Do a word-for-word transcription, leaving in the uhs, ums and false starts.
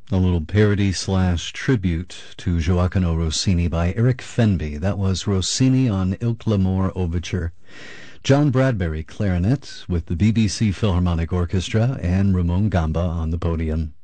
A little parody slash tribute to Gioacchino Rossini by Eric Fenby. That was Rossini on Il Clamore Overture. John Bradbury, clarinet, with the B B C Philharmonic Orchestra, and Ramon Gamba on the podium.